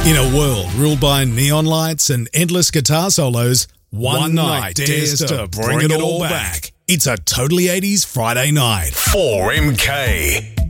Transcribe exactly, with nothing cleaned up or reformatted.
In a world ruled by neon lights and endless guitar solos, one, one night dares to bring it all back. It's a Totally eighties Friday night. four M K.